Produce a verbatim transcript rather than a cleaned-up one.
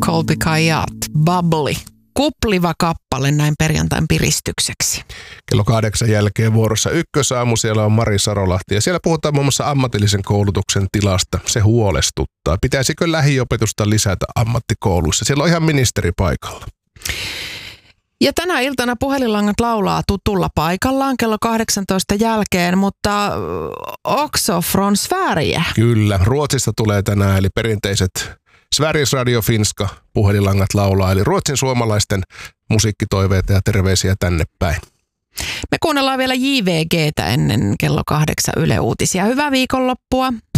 Colby Kayat, Bubbly. Kupliva kappale näin perjantain piristykseksi. Kello kahdeksan jälkeen vuorossa Ykkösaamu, siellä on Mari Sarolahti ja siellä puhutaan muun muassa ammatillisen koulutuksen tilasta. Se huolestuttaa. Pitäisikö lähiopetusta lisätä ammattikouluissa? Siellä on ihan ministeri paikalla. Ja tänä iltana puhelinlangat laulaa tutulla paikallaan kello kahdeksantoista jälkeen, mutta också från Sverige. Kyllä, Ruotsista tulee tänään, eli perinteiset Sveriges Radio Finska puhelinlangat laulaa, eli Ruotsin suomalaisten musiikkitoiveita ja terveisiä tänne päin. Me kuunnellaan vielä J V G:tä ennen kello kahdeksan Yle Uutisia. Hyvää viikonloppua.